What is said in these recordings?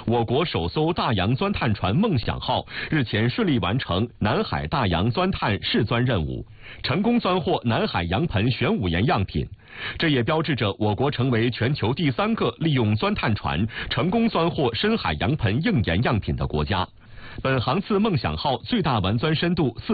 我国首艘大洋钻探船梦想号日前顺利完成南海大洋钻探试钻任务，成功钻获南海洋盆玄武岩样品。这也标志着我国成为全球第3个利用钻探船成功钻获深海洋盆硬岩样品的国家。本航次梦想号最大完钻深度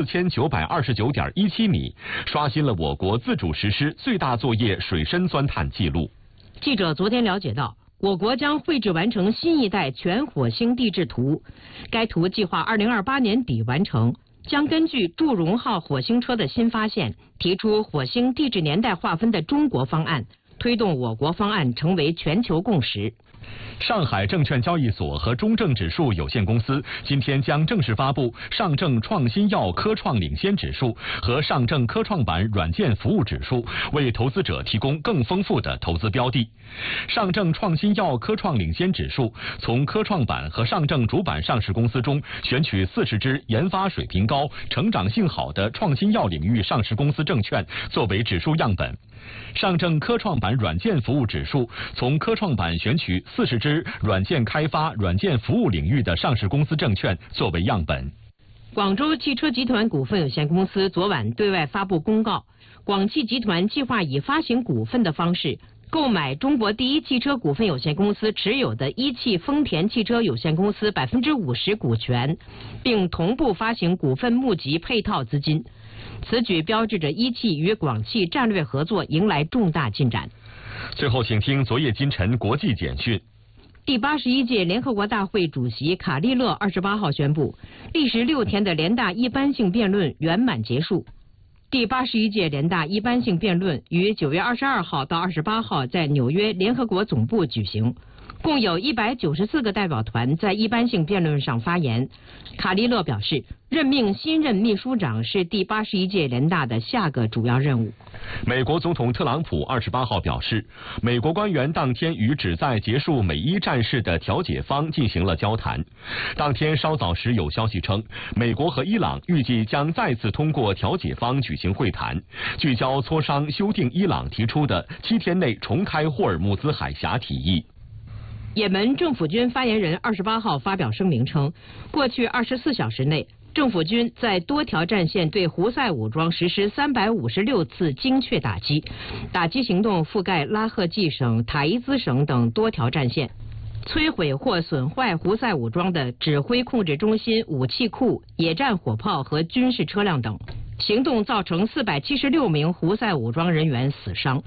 4929.17米，刷新了我国自主实施最大作业水深钻探记录。 记者昨天了解到，我国将绘制完成新一代全火星地质图，该图计划2028年底完成，将根据祝融号火星车的新发现，提出火星地质年代划分的中国方案，推动我国方案成为全球共识。 上海证券交易所和中证指数有限公司今天将正式发布上证创新药科创领先指数和上证科创板软件服务指数，为投资者提供更丰富的投资标的。上证创新药科创领先指数从科创板和上证主板上市公司中选取40只研发水平高、成长性好的创新药领域上市公司证券作为指数样本。上证科创板软件服务指数从科创板选取40只软件开发、软件服务领域的上市公司证券作为样本。 广州汽车集团股份有限公司昨晚对外发布公告，广汽集团计划以发行股份的方式购买中国第一汽车股份有限公司持有的一汽丰田汽车有限公司50%股权，并同步发行股份募集配套资金。此举标志着一汽与广汽战略合作迎来重大进展。 最后，请听昨夜今晨国际简讯。 第81届联合国大会主席卡利勒28号宣布，历时6天的联大一般性辩论圆满结束。第81届联大一般性辩论于9月22号到28号在纽约联合国总部举行，共有194个代表团在一般性辩论上发言。卡利勒表示，任命新任秘书长是第81届联大的下个主要任务。 美国总统特朗普28号表示，美国官员当天与旨在结束美伊战事的调解方进行了交谈。当天稍早时有消息称，美国和伊朗预计将再次通过调解方举行会谈，聚焦磋商修订伊朗提出的7天内重开霍尔木兹海峡提议。 也门政府军发言人28号发表声明称，过去24小时内，政府军在多条战线对胡塞武装实施356次精确打击，打击行动覆盖拉赫季省、塔伊兹省等多条战线，摧毁或损坏胡塞武装的指挥控制中心、武器库、野战火炮和军事车辆等。行动造成476名胡塞武装人员死伤。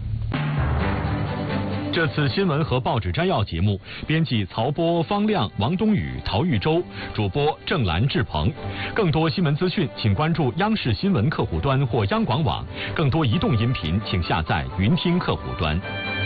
这次新闻和报纸摘要节目，编辑曹波、方亮、王冬雨、陶玉洲，主播郑兰、志鹏。更多新闻资讯，请关注央视新闻客户端或央广网。更多移动音频，请下载云听客户端。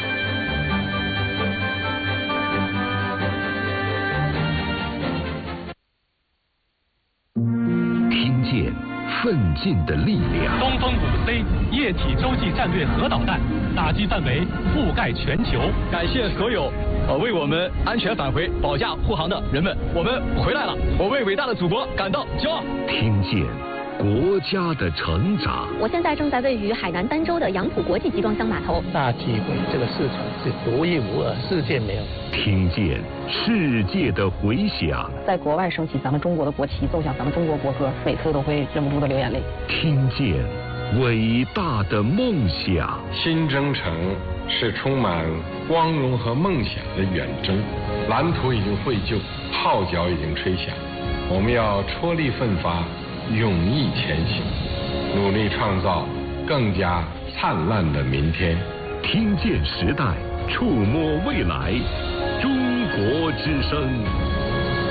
听见奋进的力量。 东风5C 液体洲际战略核导弹打击范围覆盖全球。 感谢所有为我们安全返回、保驾护航的人们，我们回来了，我为伟大的祖国感到骄傲。 听见国家的成长。 我现在正在位于海南儋州的杨浦国际集装箱码头。 大机会，这个市场是独一无二，世界没有。 听见世界的回响。 在国外升起咱们中国的国旗，奏响咱们中国国歌，每次都会忍不住的流眼泪。 听见伟大的梦想。 新征程是充满光荣和梦想的远征，蓝图已经绘就，号角已经吹响，我们要踔厉奋发，勇毅前行，努力创造更加灿烂的明天。 听见时代，触摸未来，中国之声。